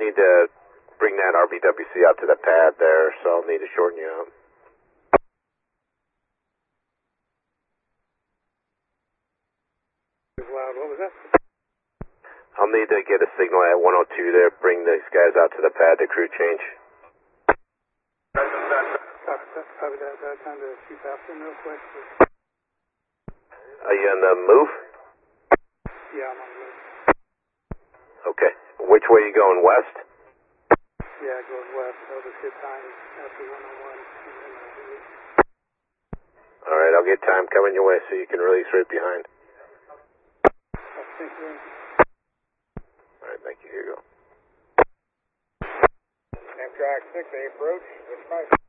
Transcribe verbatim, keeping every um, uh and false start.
need to bring that R B W C out to the pad there, so I'll need to shorten you up. Loud. What was that? I'll need to get a signal at one oh two there, bring these guys out to the pad to crew change. Copy that. That's time to shoot faster northwest. Are you on the move? Yeah, I'm on the move. Okay. Which way are you going, west? Yeah, it goes west. I'll just get time after one oh one. Alright, I'll get time coming your way so you can release right behind. Thank you. Alright, thank you. Here you go. Amtrak six, A approach. Which five?